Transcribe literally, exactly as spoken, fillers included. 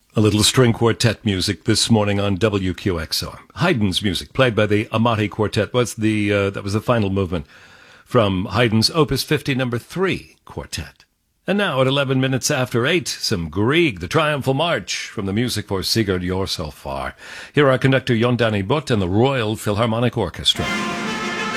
A little string quartet music this morning on W Q X R. Haydn's music, played by the Amati Quartet, was the uh, that was the final movement from Haydn's Opus fifty, number three quartet. And now, at eleven minutes after eight, some Grieg, the Triumphal March, from the music for Sigurd Jorsalfar. Here are conductor Jon Danny Butt and the Royal Philharmonic Orchestra.